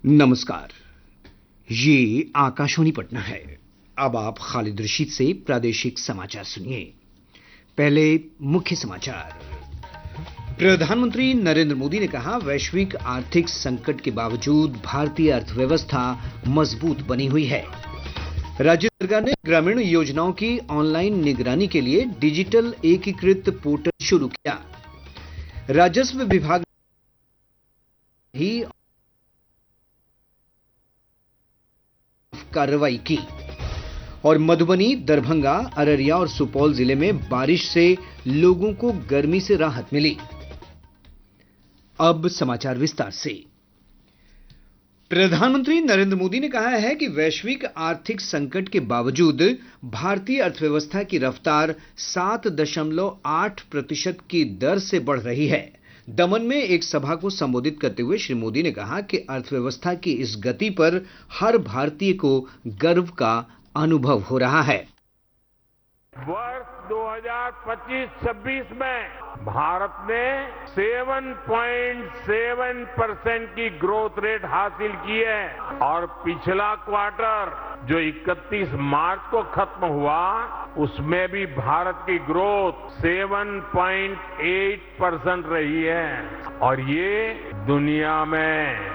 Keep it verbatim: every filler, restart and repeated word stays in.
नमस्कार। ये आकाशवाणी पटना है। अब आप खालिद रशीद से प्रादेशिक समाचार सुनिए। पहले मुख्य समाचार। प्रधानमंत्री नरेंद्र मोदी ने कहा, वैश्विक आर्थिक संकट के बावजूद भारतीय अर्थव्यवस्था मजबूत बनी हुई है। राज्य सरकार ने ग्रामीण योजनाओं की ऑनलाइन निगरानी के लिए डिजिटल एकीकृत पोर्टल शुरू किया। राजस्व विभाग ही कार्रवाई की और मधुबनी, दरभंगा, अररिया और सुपौल जिले में बारिश से लोगों को गर्मी से राहत मिली। अब समाचार विस्तार से। प्रधानमंत्री नरेंद्र मोदी ने कहा है कि वैश्विक आर्थिक संकट के बावजूद भारतीय अर्थव्यवस्था की रफ्तार सात दशमलव आठ प्रतिशत की दर से बढ़ रही है। दमन में एक सभा को संबोधित करते हुए श्री मोदी ने कहा कि अर्थव्यवस्था की इस गति पर हर भारतीय को गर्व का अनुभव हो रहा है। वर्ष दो हज़ार पच्चीस छब्बीस में भारत ने सात पॉइंट सात परसेंट की ग्रोथ रेट हासिल की है और पिछला क्वार्टर जो इकतीस मार्च को खत्म हुआ उसमें भी भारत की ग्रोथ सात पॉइंट आठ परसेंट रही है और ये दुनिया में